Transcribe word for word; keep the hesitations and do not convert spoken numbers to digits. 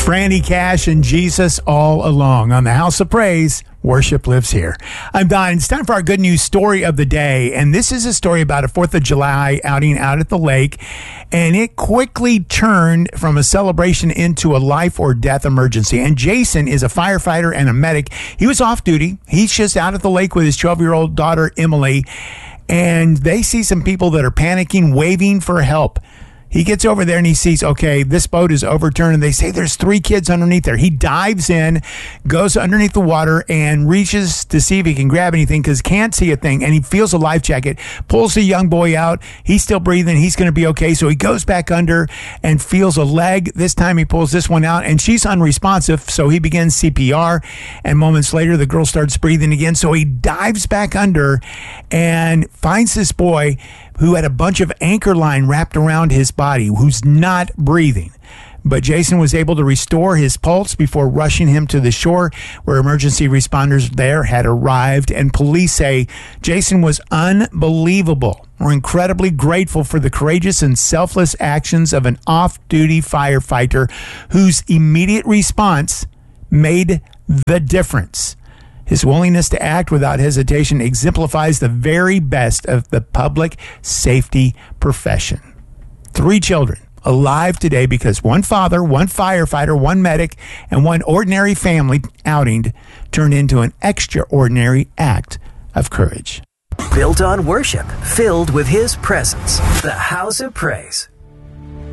Brandy Cash and Jesus All Along on the House of Praise. Worship lives here. I'm Don. It's time for our good news story of the day. And this is a story about a fourth of July outing out at the lake. And it quickly turned from a celebration into a life or death emergency. And Jason is a firefighter and a medic. He was off duty. He's just out at the lake with his twelve-year-old daughter, Emily. And they see some people that are panicking, waving for help. He gets over there and he sees, okay, this boat is overturned, and they say there's three kids underneath there. He dives in, goes underneath the water, and reaches to see if he can grab anything because can't see a thing, and he feels a life jacket, pulls the young boy out. He's still breathing. He's going to be okay, so he goes back under and feels a leg. This time he pulls this one out, and she's unresponsive, so he begins C P R, and moments later the girl starts breathing again, so he dives back under and finds this boy who had a bunch of anchor line wrapped around his body, who's not breathing. But Jason was able to restore his pulse before rushing him to the shore, where emergency responders there had arrived. And police say Jason was unbelievable. We're incredibly grateful for the courageous and selfless actions of an off-duty firefighter whose immediate response made the difference. His willingness to act without hesitation exemplifies the very best of the public safety profession. Three children alive today because one father, one firefighter, one medic, and one ordinary family outing turned into an extraordinary act of courage. Built on worship, filled with His presence. The House of Praise.